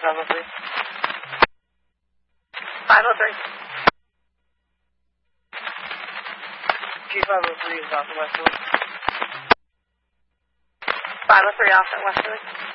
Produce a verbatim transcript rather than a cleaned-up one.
Bravo, please. five oh three. G five oh three is off at Westwood. five oh three off at Westwood.